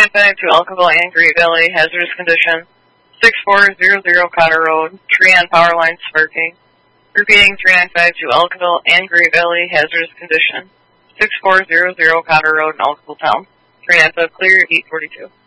395 to Elkville and Great Valley, hazardous condition. 6400 Cotter Road, tree on power line sparking. Repeating 395 to Elkville and Great Valley, hazardous condition. 6400 Cotter Road in Elkville Town. 395 clear, 842.